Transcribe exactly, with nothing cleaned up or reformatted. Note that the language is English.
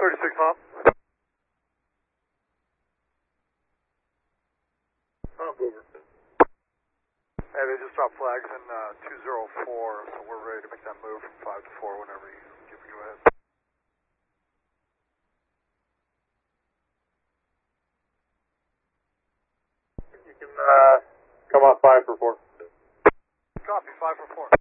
thirty-six Hop. Hop over. Hey, they just dropped flags in uh, two zero four, so we're ready to make that move from five to four whenever you give me go ahead. You can uh, come off five for four. Copy, five for four.